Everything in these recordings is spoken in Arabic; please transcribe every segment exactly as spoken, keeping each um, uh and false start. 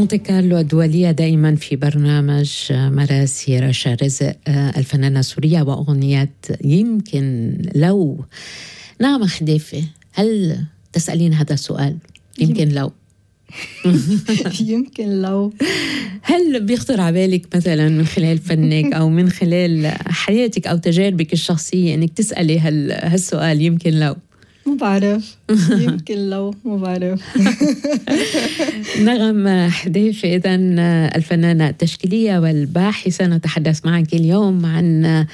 مونتي كارلو الدولية دائما في برنامج مراسي رشا رزق الفنانة السورية وأغنية يمكن لو. نعم خديفة، هل تسألين هذا السؤال؟ يمكن لو يمكن لو هل بيخطر على بالك مثلا من خلال فنك أو من خلال حياتك أو تجاربك الشخصية أنك تسألي هالسؤال يمكن لو؟ مو بعرف يمكن لو مو بعرف. نغم حديفة إذن الفنانة التشكيلية والباحثة، نتحدث معك اليوم عن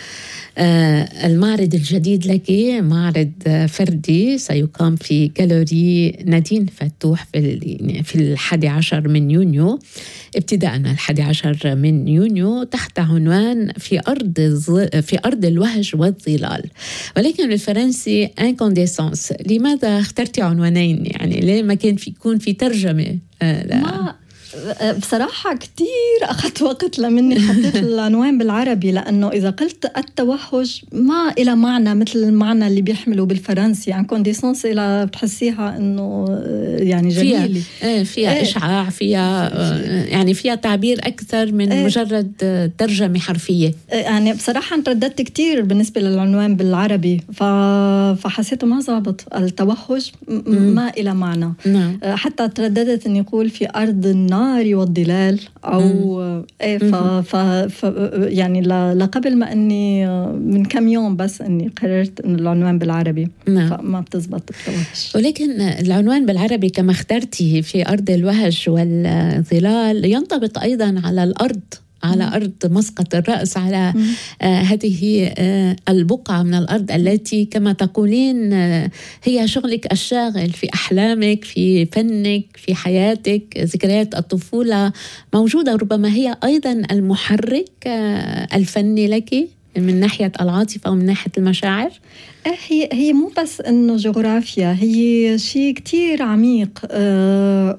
المعرض الجديد لك، معرض فردي سيقام في جاليري نادين فتوح في في الحادي عشر من يونيو، ابتداء الحادي عشر من يونيو، تحت عنوان في أرض في أرض الوهج والظلال، ولكن بالفرنسي incandescence. لماذا اخترتي عنوانين؟ يعني ليه ما كان في يكون في ترجمة؟ ما بصراحة كتير أخذت وقت لمني حطيت العنوان بالعربي، لأنه إذا قلت التوهج ما إلى معنى مثل المعنى اللي بيحمله بالفرنسي، يعني كونديسونس إلى بتحسيها إنه يعني جميلة، فيها, فيها ايه إشعاع، فيها يعني فيها تعبير أكثر من ايه مجرد ترجمة حرفية. يعني بصراحة ترددت كتير بالنسبة للعنوان بالعربي، فحسيته ما زابط. التوهج ما إلى معنى. نعم. حتى ترددت أن يقول في أرض النار والظلال أو إيه ف, ف, ف يعني لقبل ما أني من كم يوم بس أني قررت أن العنوان بالعربي. نعم. فما بتزبط التوهج. ولكن العنوان بالعربي كما اخترته في أرض الوهج والظلال ينطبق أيضا على الأرض، على أرض مسقط الرأس، على آه هذه آه البقعة من الأرض التي كما تقولين آه هي شغلك الشاغل في أحلامك، في فنك، في حياتك. ذكريات الطفولة موجودة، ربما هي أيضا المحرك آه الفني لك من ناحية العاطفة ومن ناحية المشاعر. هي هي مو بس إنه جغرافيا، هي شيء كتير عميق آه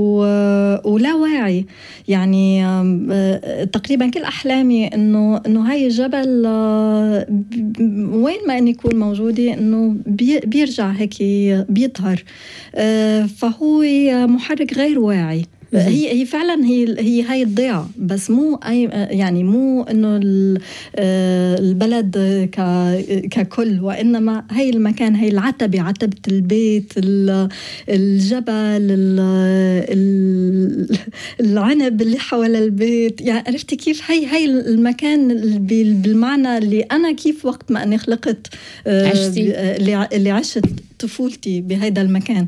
ولا واعي. يعني آه تقريبا كل أحلامي إنه إنه هاي الجبل آه وين ما إن يكون موجودة إنه بي بيرجع هيك بيظهر. آه فهو محرك غير واعي. هي هي فعلا هي هي هاي الضيعة، بس مو أي يعني مو إنه البلد ككل، وإنما هاي المكان، هاي العتبة، عتبة البيت، الجبل، العنب اللي حول البيت. يعني عرفتي كيف هاي هاي المكان بالمعنى اللي أنا كيف وقت ما أنا خلقت عشتي اللي عشت طفولتي بهذا المكان.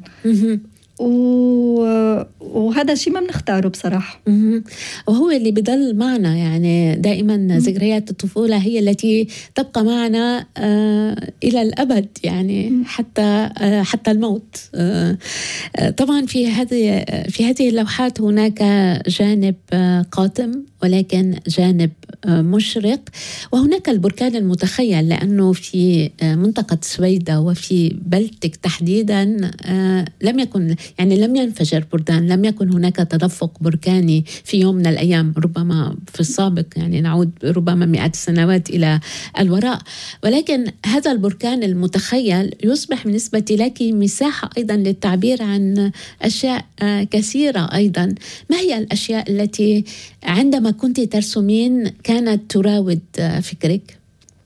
وهذا شيء ما بنختاره بصراحة، وهو اللي بيضل معنا. يعني دائما ذكريات الطفولة هي التي تبقى معنا آه إلى الأبد، يعني حتى آه حتى الموت. آه طبعا في هذه في هذه اللوحات هناك جانب آه قاتم، ولكن جانب آه مشرق، وهناك البركان المتخيل، لأنه في آه منطقة سويدة وفي بلدتك تحديدا آه لم يكن يعني لم ينفجر بركان، لم يكن هناك تدفق بركاني في يوم من الأيام، ربما في السابق، يعني نعود ربما مئات السنوات إلى الوراء. ولكن هذا البركان المتخيل يصبح بالنسبة لك مساحة أيضا للتعبير عن أشياء كثيرة أيضا. ما هي الأشياء التي عندما كنت ترسمين كانت تراود فكرك؟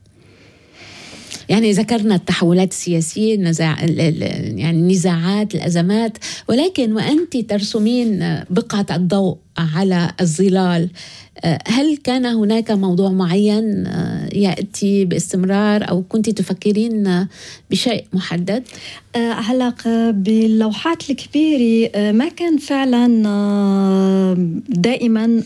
يعني ذكرنا التحولات السياسية، النزاع يعني النزاعات، الأزمات، ولكن وأنت ترسمين بقعة الضوء على الظلال، هل كان هناك موضوع معين يأتي باستمرار أو كنت تفكرين بشيء محدد؟ هلا باللوحات الكبيرة ما كان فعلا دائما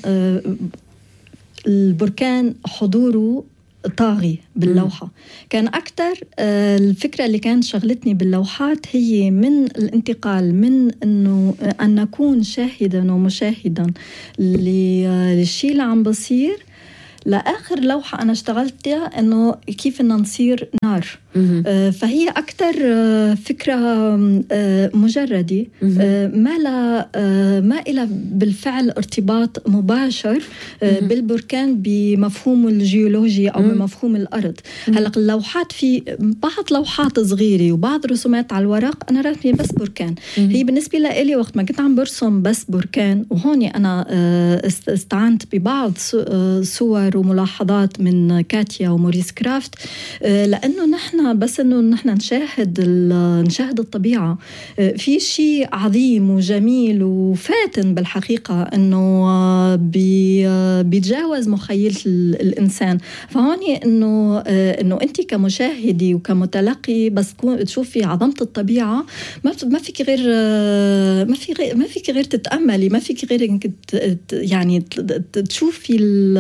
البركان حضوره طاغي باللوحة. م. كان أكتر الفكرة اللي كانت شغلتني باللوحات هي من الانتقال من أنه أن نكون شاهدا ومشاهدا للشيء اللي عم بصير لآخر لوحة أنا اشتغلتها إنه كيف إنه نصير نار. آه فهي أكتر آه فكرة آه مجردة، آه ما لا آه ما إلى بالفعل ارتباط مباشر آه بالبركان بمفهوم الجيولوجي أو بمفهوم الأرض. هلأ اللوحات في بعض لوحات صغيرة وبعض رسومات على الورق أنا رسمي بس بركان. هي بالنسبة لي وقت ما كنت عم برسم بس بركان، وهون أنا آه استعنت ببعض صور وملاحظات من كاتيا وموريس كرافت، آه لأنه نحن بس إنه نحن نشاهد نشاهد الطبيعة في شيء عظيم وجميل وفاتن بالحقيقة إنه بي بيتجاوز مخيلة الإنسان. فهوني إنه إنه أنت كمشاهدي وكمتلقي بس تشوفي عظمة الطبيعة، ما ما فيك غير ما في غير ما فيك غير تتأملي، ما فيك غير إنك يعني تشوفي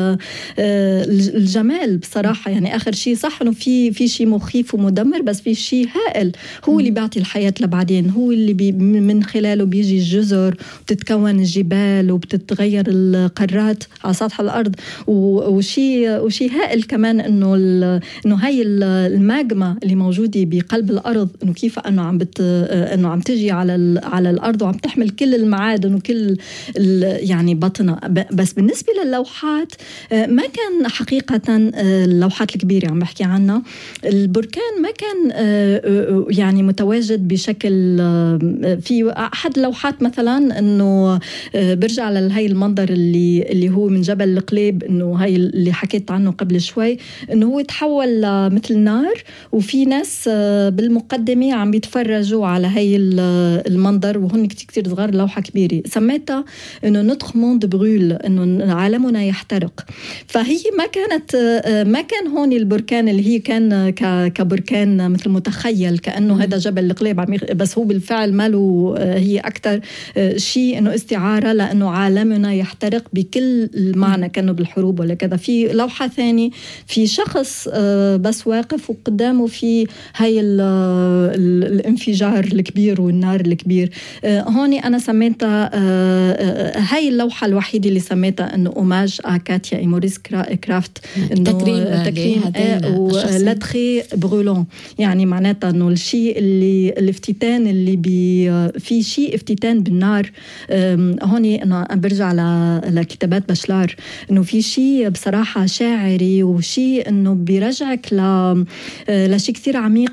الجمال بصراحة. يعني آخر شيء صح إنه في في شيء مخيف ومدمر، بس في شيء هائل هو اللي بيعطي الحياة لبعدين، هو اللي بي من خلاله بيجي الجزر وبتتكون الجبال وبتتغير القارات على سطح الأرض. وشيء وشيء هائل كمان إنه إنه هاي الماجما اللي موجودة بقلب الأرض، إنه كيف إنه عم بت إنه عم تجي على على الأرض وعم تحمل كل المعادن وكل يعني بطنها. بس بالنسبة للوحات ما كان حقيقة اللوحات الكبيرة عم بحكي عنها، البركان ما كان يعني متواجد بشكل. في أحد اللوحات مثلا إنه برجع لهي المنظر اللي اللي هو من جبل القليب، إنه هاي اللي حكيت عنه قبل شوي، إنه هو تحول مثل نار وفي ناس بالمقدمة عم بيتفرجوا على هاي المنظر وهن كتير كتير صغار. لوحة كبيرة سميتها إنه نوتر موند بغول، إنه عالمنا يحترق. فهي ما كانت ما كان هون البركان اللي هي كان كبركان مثل متخيل كأنه هذا جبل القليب، بس هو بالفعل ماله. هي أكتر شيء إنه استعارة لأنه عالمنا يحترق بكل المعنى، كأنه بالحروب ولا كذا. في لوحة ثانية في شخص بس واقف وقدامه في هاي الانفجار الكبير والنار الكبير. هون أنا سميتها هاي اللوحة الوحيدة اللي سميتها إنه أوماج كاتيا إي موريس كرافت، تكريم تكريم ولاتخي برولون. يعني معناتها إنه الشيء اللي الافتتان اللي بي في شيء افتتان بالنار. هوني أنا برجع لكتابات باشلار، إنه في شيء بصراحة شاعري وشيء إنه بيرجعك ل لشيء كثير عميق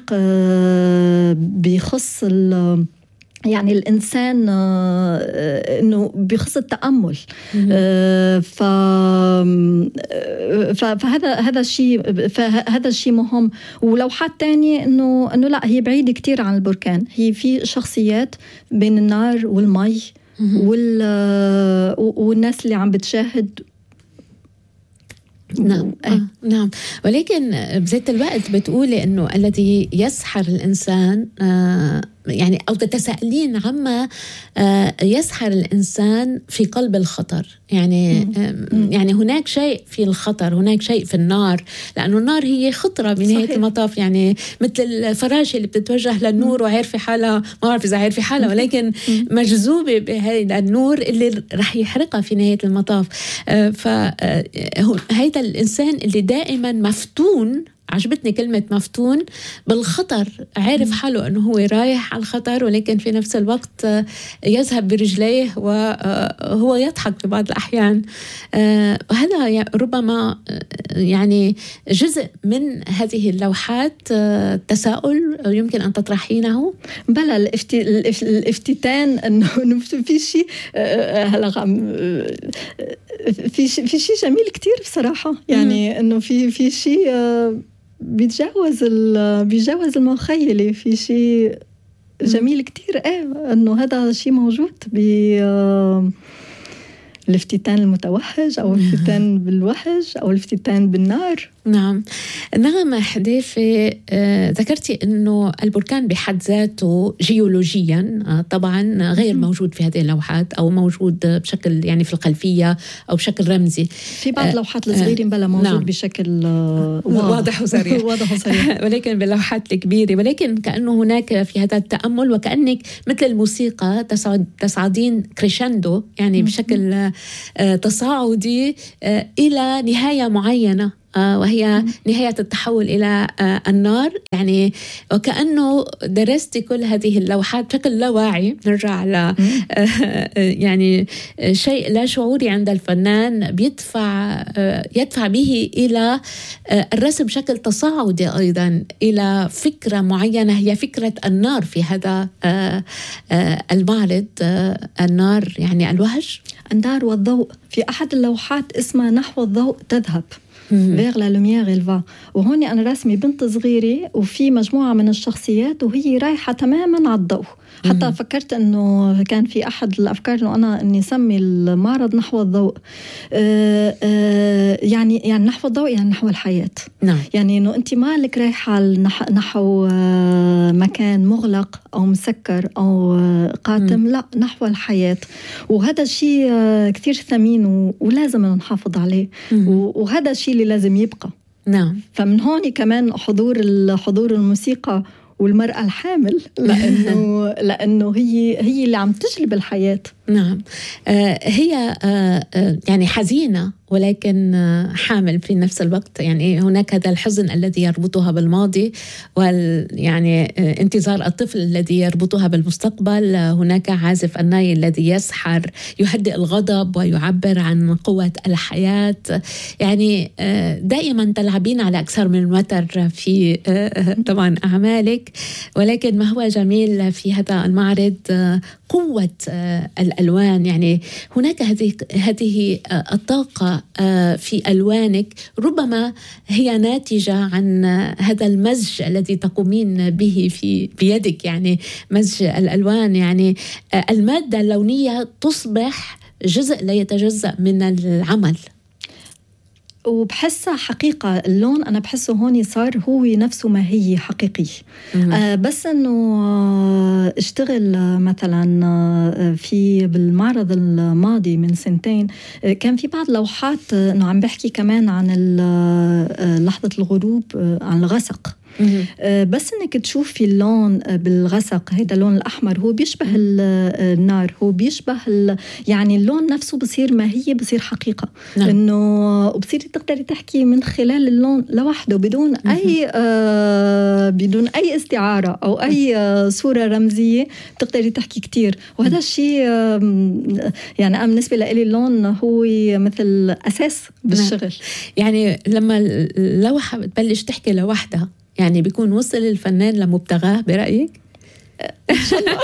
بيخص ال يعني الإنسان، إنه بيخص التأمل. ف فهذا هذا الشيء فهذا الشيء مهم. ولوحات تانية إنه إنه لا، هي بعيدة كتير عن البركان. هي في شخصيات بين النار والمي وال والناس اللي عم بتشاهد. نعم آه. نعم، ولكن بذات الوقت بتقولي إنه الذي يسحر الإنسان آه يعني أو تتساءلين عما يسحر الإنسان في قلب الخطر. يعني مم. يعني هناك شيء في الخطر، هناك شيء في النار، لأنه النار هي خطرة بنهاية المطاف. يعني مثل الفراشة اللي بتتوجه للنور وعارفة حالها، ما أعرف إذا عارفة حالها، ولكن مجذوبة بهذا النور اللي رح يحرقها في نهاية المطاف. فهيدا الإنسان اللي دائما مفتون، عجبتني كلمة مفتون بالخطر، عارف حاله أنه هو رايح على الخطر، ولكن في نفس الوقت يذهب برجليه وهو يضحك في بعض الأحيان. هذا ربما يعني جزء من هذه اللوحات. تساؤل يمكن أن تطرحينه. بلا الافتتان أنه في شيء هلا في في شيء جميل كتير بصراحة. يعني أنه في في شيء بيتجاوز بيتجاوز المخيلة، في شيء جميل كتير. ايه انه هذا شيء موجود ب الافتتان المتوهج أو الافتتان بالوهج أو الافتتان بالنار. نعم نعم حديثة، آه، ذكرتي أنه البركان بحد ذاته جيولوجيا آه، طبعا غير موجود في هذه اللوحات، أو موجود بشكل يعني في الخلفية أو بشكل رمزي. في بعض اللوحات الصغيرة بلا موجود نعم. بشكل آه واضح وصريح واضح وصريح ولكن باللوحات الكبيرة، ولكن كأنه هناك في هذا التأمل، وكأنك مثل الموسيقى تصعد تصعدين كريشندو يعني بشكل تصاعدي إلى نهاية معينة، وهي نهاية التحول إلى النار. يعني وكأنه درست كل هذه اللوحات بشكل لا واعي. نرجع ل يعني شيء لا شعوري عند الفنان بيدفع يدفع به إلى الرسم بشكل تصاعدي أيضا إلى فكرة معينة، هي فكرة النار في هذا المعرض. النار يعني الوهج، النار والضوء. في أحد اللوحات اسمها نحو الضوء تذهب، vers la lumière elle va. وهون أنا رسمي بنت صغيرة وفي مجموعة من الشخصيات وهي رايحة تماماً على الضوء. حتى فكرت أنه كان في أحد الأفكار أنه أنا أني سمي المعرض نحو الضوء. آآ آآ يعني يعني نحو الضوء يعني نحو الحياة. نعم. يعني أنه أنت مالك رايحة نحو مكان مغلق أو مسكر أو قاتم، م. لا، نحو الحياة. وهذا الشيء كثير ثمين ولازم نحافظ عليه، م. وهذا الشيء اللي لازم يبقى. نعم. فمن هون كمان حضور حضور الموسيقى والمرأة الحامل، لأنه لأنه هي هي اللي عم تجلب الحياة. نعم. آه هي آه يعني حزينة ولكن حامل في نفس الوقت. يعني هناك هذا الحزن الذي يربطها بالماضي، وال يعني انتظار الطفل الذي يربطها بالمستقبل. هناك عازف الناي الذي يسحر يهدئ الغضب ويعبر عن قوة الحياة. يعني دائما تلعبين على أكثر من وتر في طبعا أعمالك، ولكن ما هو جميل في هذا المعرض قوة الألوان. يعني هناك هذه هذه الطاقة في ألوانك، ربما هي ناتجة عن هذا المزج الذي تقومين به في بيدك، يعني مزج الألوان. يعني المادة اللونية تصبح جزء لا يتجزأ من العمل، وبحسها حقيقة. اللون أنا بحسه هون صار هو نفسه ما هي حقيقي. آه بس أنه اشتغل مثلا في بالمعرض الماضي من سنتين، كان في بعض لوحات أنه عم بحكي كمان عن لحظة الغروب، عن الغسق. بس انك تشوفي اللون بالغسق، هذا اللون الاحمر هو بيشبه النار، هو بيشبه يعني اللون نفسه بصير ما هي بصير حقيقه. نعم. انه وبصيري تقدري تحكي من خلال اللون لوحده بدون اي آه بدون اي استعاره او اي آه صوره رمزيه، تقدري تحكي كتير. وهذا الشيء آه يعني أنا بالنسبه لي اللون هو مثل اساس بالشغل. نعم. يعني لما اللوحه بتبلش تحكي لوحدها، يعني بيكون وصل الفنان لمبتغاه برأيك؟ إن شاء الله.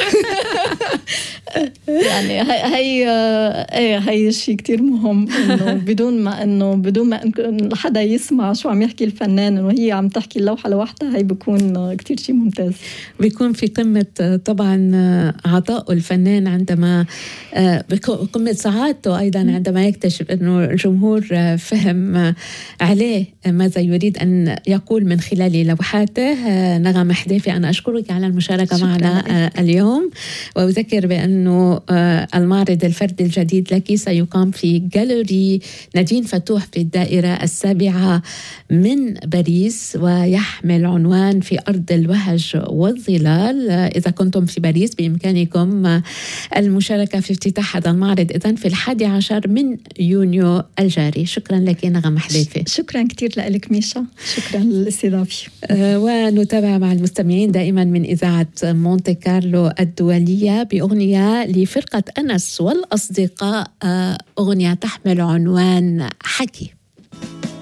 يعني هي هي هي شيء كتير مهم، إنه بدون ما إنه بدون ما حدا يسمع شو عم يحكي الفنان، إنه هي عم تحكي اللوحة لوحدها، هي بيكون كتير شيء ممتاز. بيكون في قمة طبعا عطاء الفنان عندما قمة سعادته أيضا عندما يكتشف إنه الجمهور فهم عليه ماذا يريد أن يقول من خلال لوحاته. نغم حديفي، أنا أشكرك على المشاركة معنا اليوم، وأذكر بأنه المعرض الفردي الجديد لك سيقام في جاليري نادين فتوح في الدائرة السابعة من باريس، ويحمل عنوان في أرض الوهج والظلال. إذا كنتم في باريس بإمكانكم المشاركة في افتتاح هذا المعرض إذن في الحادي عشر من يونيو الجاري. شكرا لك نغم حديفي. شكرا كتير لك ميشا، شكرا للاستضافة. ونتابع مع المستمعين دائما من إذاعة مونتي كارلو الدولية بأغنية لفرقة أنس والأصدقاء، أغنية تحمل عنوان حكي.